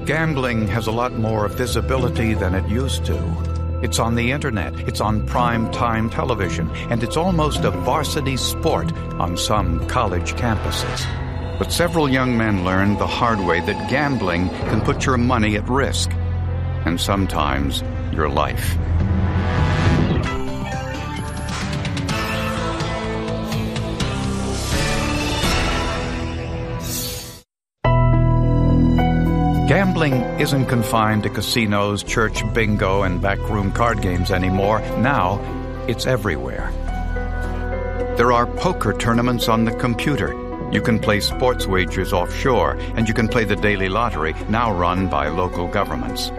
Gambling has a lot more visibility than it used to. It's on the internet, it's on prime-time television, and it's almost a varsity sport on some college campuses. But several young men learned the hard way that gambling can put your money at risk, and sometimes your life. Gambling isn't confined to casinos, church bingo, and backroom card games anymore. Now, it's everywhere. There are poker tournaments on the computer. You can play sports wagers offshore, and you can play the daily lottery, now run by local governments.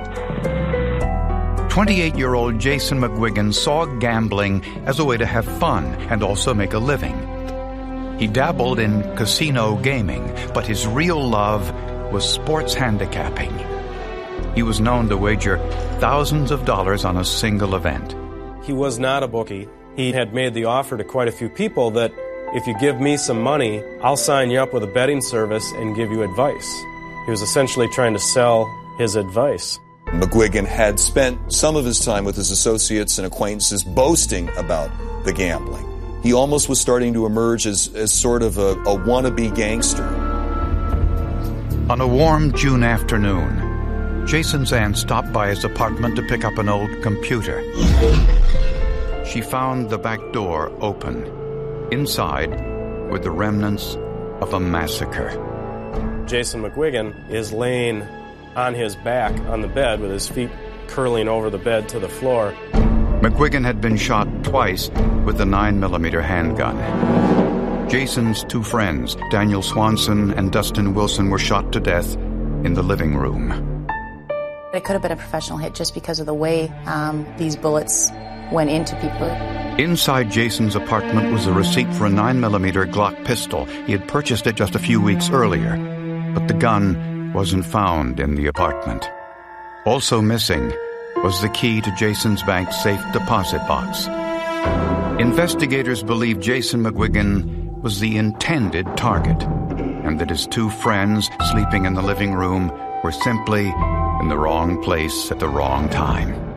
28-year-old Jason McGuigan saw gambling as a way to have fun and also make a living. He dabbled in casino gaming, but his real love was sports handicapping. He was known to wager thousands of dollars on a single event. He was not a bookie. He had made the offer to quite a few people that if you give me some money, I'll sign you up with a betting service and give you advice. He was essentially trying to sell his advice. McGuigan had spent some of his time with his associates and acquaintances boasting about the gambling. He almost was starting to emerge as sort of a wannabe gangster. On a warm June afternoon, Jason's aunt stopped by his apartment to pick up an old computer. She found the back door open. Inside were the remnants of a massacre. Jason McGuigan is laying on his back on the bed with his feet curling over the bed to the floor. McGuigan had been shot twice with a 9mm handgun. Jason's two friends, Daniel Swanson and Dustin Wilson, were shot to death in the living room. It could have been a professional hit just because of the way these bullets went into people. Inside Jason's apartment was a receipt for a 9mm Glock pistol. He had purchased it just a few weeks earlier, but the gun wasn't found in the apartment. Also missing was the key to Jason's bank's safe deposit box. Investigators believe Jason McGuigan was the intended target, and that his two friends sleeping in the living room were simply in the wrong place at the wrong time.